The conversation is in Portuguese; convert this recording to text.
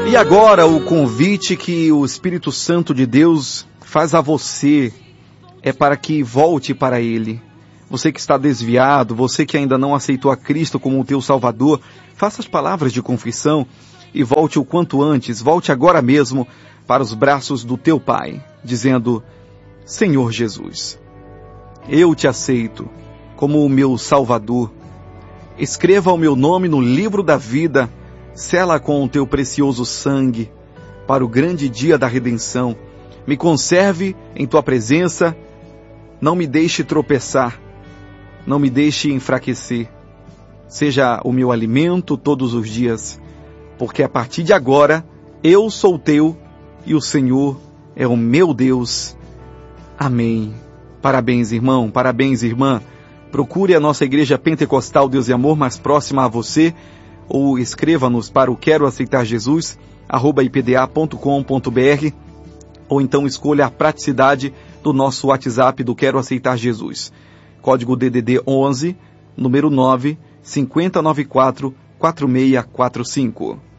E agora o convite que o Espírito Santo de Deus faz a você é para que volte para Ele. Você que está desviado, você que ainda não aceitou a Cristo como o teu Salvador, faça as palavras de confissão e volte o quanto antes, volte agora mesmo para os braços do teu Pai, dizendo: Senhor Jesus, eu te aceito como o meu Salvador. Escreva o meu nome no livro da vida, sela com o teu precioso sangue, para o grande dia da redenção. Me conserve em tua presença, não me deixe tropeçar, não me deixe enfraquecer. Seja o meu alimento todos os dias, porque a partir de agora eu sou teu e o Senhor é o meu Deus. Amém. Parabéns, irmão, parabéns, irmã. Procure a nossa Igreja Pentecostal Deus e Amor mais próxima a você, ou escreva-nos para o queroaceitarjesus@ipda.com.br, ou então escolha a praticidade do nosso WhatsApp do Quero Aceitar Jesus. Código DDD 11, número 9, 5094 4645.